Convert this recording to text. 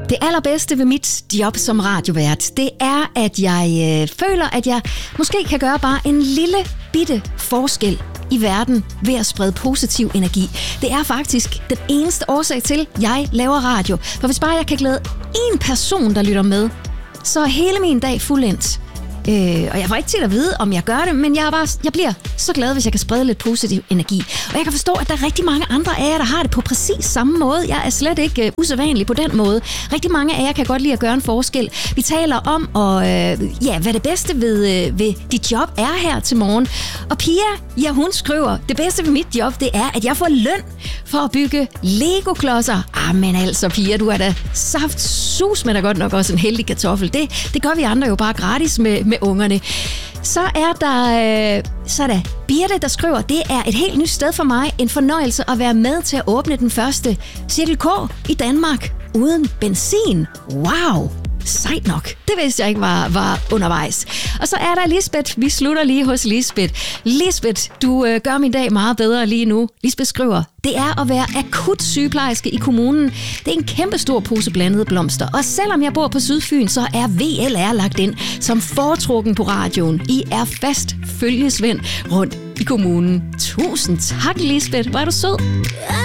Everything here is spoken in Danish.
Det allerbedste ved mit job som radiovært, det er, at jeg føler, at jeg måske kan gøre bare en lille bitte forskel i verden ved at sprede positiv energi. Det er faktisk den eneste årsag til, at jeg laver radio. For hvis bare jeg kan glæde én person, der lytter med, så er hele min dag fuldendt. Og jeg får ikke til at vide, om jeg gør det, men jeg bliver så glad, hvis jeg kan sprede lidt positiv energi. Og jeg kan forstå, at der er rigtig mange andre af jer, der har det på præcis samme måde. Jeg er slet ikke usædvanlig på den måde. Rigtig mange af jer kan godt lide at gøre en forskel. Vi taler om, hvad det bedste ved dit job er her til morgen. Og Pia, hun skriver, det bedste ved mit job, det er, at jeg får løn for at bygge Lego-klodser. Men altså, Pia, du er da saftsus, men er godt nok også en heldig kartoffel. Det gør vi andre jo bare gratis med ungerne. Så er der Birte, der skriver, det er et helt nyt sted for mig. En fornøjelse at være med til at åbne den første Cirkel K i Danmark uden benzin. Wow! Sejt nok. Det vidste jeg ikke var undervejs. Og så er der Lisbeth. Vi slutter lige hos Lisbeth. Lisbeth, du gør min dag meget bedre lige nu. Lisbeth skriver, det er at være akut sygeplejerske i kommunen. Det er en kæmpe stor pose blandede blomster. Og selvom jeg bor på Sydfyn, så er VLR lagt ind som foretrukken på radioen. I er fast følgesvend rundt i kommunen. Tusind tak, Lisbeth. Hvor er du sød.